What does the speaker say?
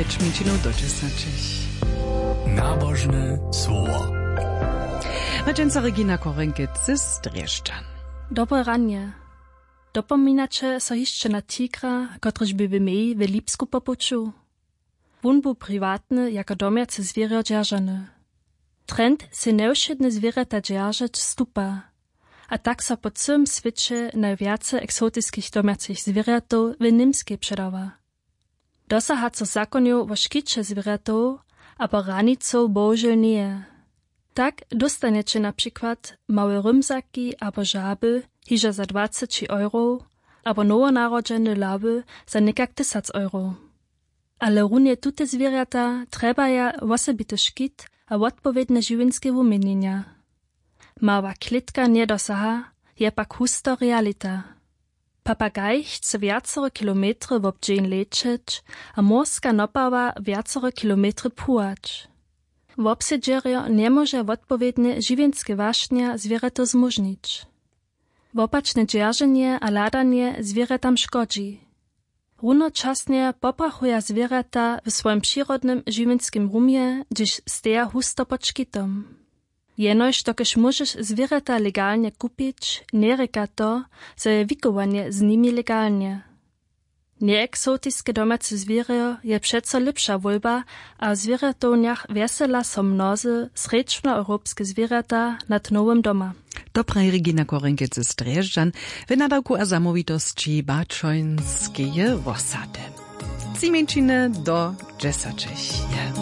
5 minut do 10. Nabożne słowo. Radženca Regina Korenkic z Drježďan. Dobre ranie. Dopomínače so jeszcze na tigra, kotryž by w mei w Lipsku popuču. Wun był prywatny, jako domiace zwierio dzierżany. Trend se neušedne zwierzęta dzierżeć stupa, a tak so po całym świecie najwiace eksotyckich domiacych zwierzętów w Nimskiej przedawa. Dosahaco zakonów wo szkicze zwierzętów, aber ranicą bohužel nie. Tak dostaniecie na przykład małe rymzaki albo żaby hiža za 20 euro, albo nowonarodzene laby za niekak 1000 euro. Ale runie tute zwierzęta trebaja osobity szkit a odpowiedne żywienskie umienienia. Mała klitka nie dosaha, je pak husto realita. Papagaj chce viacore kilometry w obdzień lecieć, a morska nopawa viacore kilometry płać. W obsiedzierio nie może odpowiednie żywienskie waśnia zwierzęto zmużnić. Wopaczne dzierżenie a ladanie zwierzętam szkodzi. Runočasnie poprachuja zwierzęta w swoim przyrodnym żywienskim rumie, gdyż steja husto pod szkitom. Jenož dokež możesz zwierzęta legalnie kupić, nie reka to, że je wikowanie z nimi legalnie. Nieeksotiskie domace zwierio je przeco lepsza wolba, a w zwierzętowniach wesela są mnozy srečnoeuropskie zwierzęta nad nowym doma. Dobre Regina Korenkic z Drježďan w nadawku a zamówitości Bačojnskie Wosady. Cimięciny do 10.